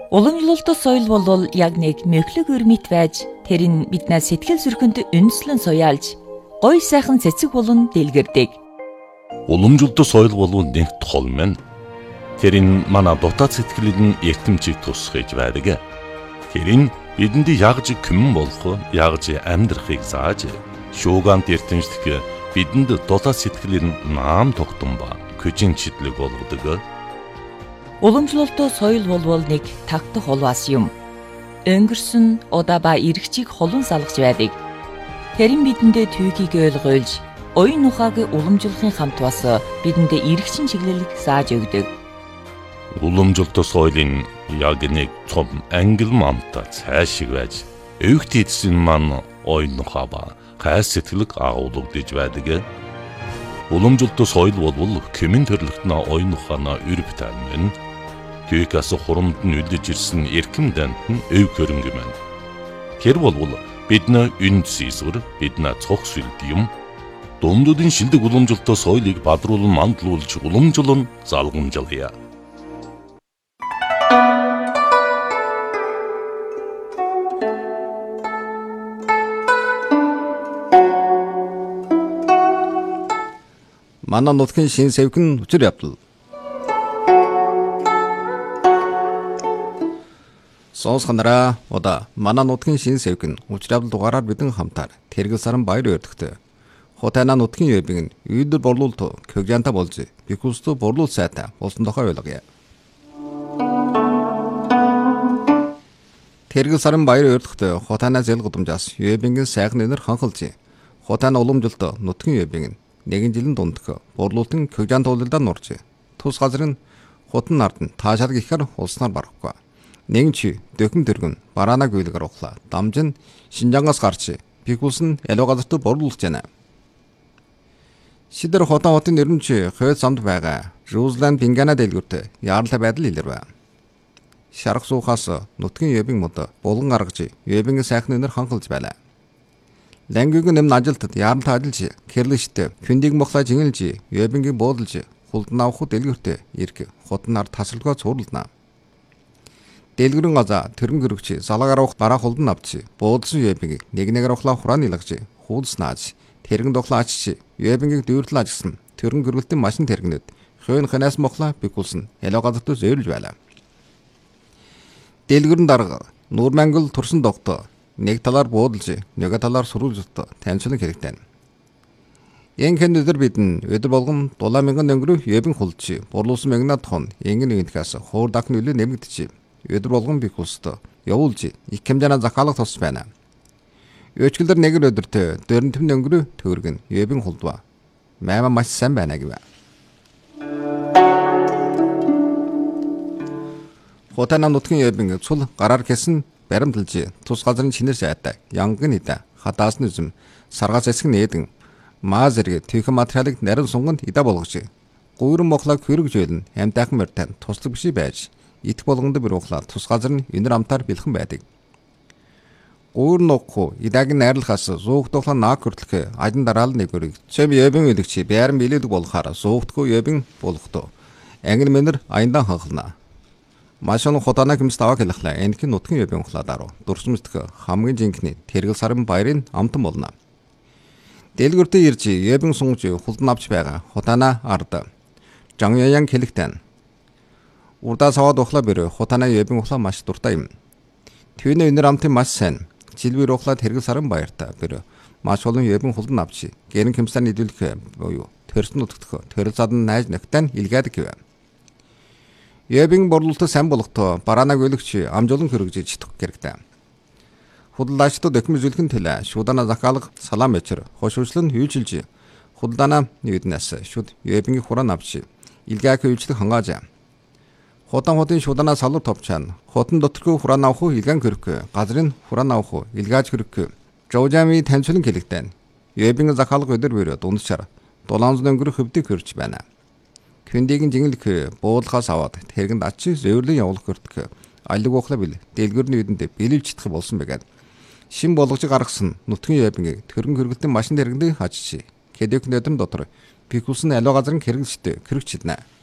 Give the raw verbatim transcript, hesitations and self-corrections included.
Уламжлалт соёл бол яг нэг мөхлөг өрмит байж тэр нь биднээс сэтгэл зүрхэнд үндэслэн суяалж гоё сайхан цэцэг болон дэлгэрдэг. Уламжлалт соёл бол нэг тол мэн. Тэр нь манай дотоод сэтгэлийн эртэмжийг тусгаж байдаг. Тэр нь бидэнд ягж күмэн болох, ягж амьдрахыг зааж, шуугант эртэмжлэх бидэнд дотоод сэтгэлийн наам тогтсон ба көжин чидлэг болгодог. Уламжлалт соёл бол нэг тагтах улаас юм. Өнгөрсөн удаа ба эргчийг холон салгаж байдаг. Тэр нь бидэндээ түүхийг ойлгуулж, оюун ухааг уламжлахын хамт бас бидэндээ эргчин чиглэлийг зааж өгдөг. Уламжлалт соёлын яг нэг том ангил мамта цаашиг байж, өвгт эдсэн маань оюун ухаа ба хай сэтгэлэг агуулгадж байдаг. Уламжлалт соёл бол кэмэн төрлөختнө оюун ухаанаа өрөвтөн мэн. Түүхээс хурамд нь үлдэж ирсэн эрхэм дант нь өв хөрөнгө мэн. Тэр бол бидний үнд сийсвэр, бидний цог сүлд юм. Дундуудын шилдэг уламжлалт соёлыг бадруулан мандлуулж уламжлан залгамжлая. Манай нутгийн шин сэвхэн хүчээр явдал. Сонсгонараа удаа манай нутгийн шин сэвхэн хүчээр явдал дугаараар бидэн хамтаар Тэргэл саран баяр өрдөгтэй. Хотайна нутгийн өвбиг нь үйдэр борлуулалт көгжанта болж бикүстө борлуул сайтай болсон тохой ойлгоё. Тэргэл саран баяр өрдөгтэй хотайна зэл гудамжаас өвбигийн сайхан өнөр ханхалж хотайна уламжлалт нутгийн өвбиг нь нэгэн жилийн дундх борлуулалтын көгжанта уулалдаа нурж тус газрын хотон нард нь таашаал гэхээр улснаар барахгүй. Нэгэн чи дөкөн дөргөн бараанаг үйлгэр ухлаа. Дамжин Шинжаангаас гарч бикүс нь ялуу газарт борлуулж байна. Шидэр хотон хотын нэрмч хойд самд байгаа Жузланд Бингана дэлгүүрт яаралтай байдал илэрвэ. Шарх суухаас нутгийн өвбиг мод булган гаргаж өвбигийн сайхан өнөр ханхалж байлаа. Лангиг нэм ажилтад яаралтай ажиллаж кэрлэштэй хүндийг мохлаа жингэлж өвбигийн буудалж хулдан авах дэлгүүрт ирэх хотон нарт тасралгаа цуурлана. Дэлгэрэн газа тэрэн гэрэгч салаагаар авах бараа хулдан авч буудалсан өвбиг нэг нэгээр ухлаа хураан илгаж хуулснаач тэрэн дохлаач өвбигийг дүүрлэн ажигсан тэрэн гэргэлтийн машин тэргэнэд хойн ханаас мохлаа бикүүлсэн ялуу газарт зөөлж байлаа. Дэлгэрэн дарга Нурмангал турсан догтоо нэг талаар буудалж нөгөө талаар сурвалжт таньчлах хэрэгтэй. Янхэн өдөр бидэн өдөр болгон дулаан мянган өнгөрөө өвбиг хулж борлуулсан мянган тонн ингэн нэгнээс хуур дахны үлээ нэмэгдэж өдөр болгон бикүүлстэй явуулж их хэмжээний захиалга тус байна. Өчгөлдөр нэгэр өдөртөө дөрөн төмн өнгөрөө төөргөн өвбиг хулдва. Мама маш сайн байна гэв. Хотана нутгийн өвбиг цул гараар хэсэн баримталж тус газрын чинэр сайтай янгын хидэ хатаас нь үзм саргаас эсгэн нээдэн маа зэрэг түүхэн материалыг нарийн сунганд идэ болгож гуйран мохлог хөргөжөөлн амтайхан мөртэн туслаг биш байж ит болгонд bir ухлаа тус газар нь өнөр амтаар бэлхэн байдаг. Гуйр нуггүй идагийн найрлахаас зуугдуулан нааг хүртлэх ажин дараал нэгөрийг чэм өвбин үлэгчи байран билээдэг болохаар зуугдгүй өвбин болгохдоо ангин мэнэр аяндан ханхална. Машин хотана хэмс таваа хэлхлээ энэхин нутгийн өвбин ухлаадаруу дурсамжтх хамгийн жинхний Тэргэл сарын баярын амтан болно. Дэлгүртээ ирж өвбин сунгаж хулдан авч байгаа хотана ард Жангяян хэлэгтэн урдаа саваад ухлаа бэрэ хотана өвбин ухлаа маш дуртай юм. Түүний өнөр амтын маш сайн жилбэр ухлаа Тэргэл сарын баяртай бэрэ маш олон өвбин хулдан авч гэрэн хэмсээр нийлүүлэх буюу төрсөн утгах төрөл задан найз нөхдөд илгээдэг гэв. Өвбин борлуулалт сайн болохдоо бараанаг өлөгч амжуулан хөргөж читэх хэрэгтэй. Худалдаачдад документ зүлхэн төлөө шуудана захиалга салам вечер хошуучлан хүйжилж худалдаана нэгднээс шууд өвбингийн хураан авч илгээх хүйжлэг хангааж. Хотон хотын шуудана салуур товчаан хотон доторгүй хураан авах илгэн хөрөх газрын хураан авах илгааж хөрөх жожами таньчлан хэлэгдэн. Өвбингийн захиалга өдөр бөрөө дундчаар долоон зуун өнгөрөх хөвдөг хөрч байна. Хүндийн жингэлэх буулгаас аваад тэргэнд ачиг зөөвлөн явуулах хөртөх алиг ухлаа бил дэлгэрний үдэнд бэлэвж читэх болсон байгаад шин болгож гаргасан нутгийн өвбингийг төрөн хөргөлтийн машин тэргэнд хажиж кэдэк нэдэн дотор бикүүлсэн алуу газрын хэрэглэжтэй хэрэгжиднэ.